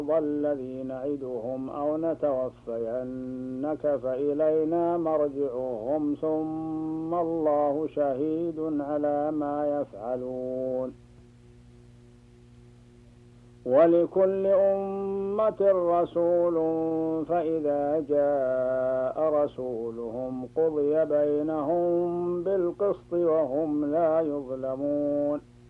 الذي نعدهم أو نتوفينك فإلينا مرجعهم ثم الله شهيد على ما يفعلون. ولكل أمة رسول فإذا جاء رسولهم قضي بينهم بالقسط وهم لا يظلمون.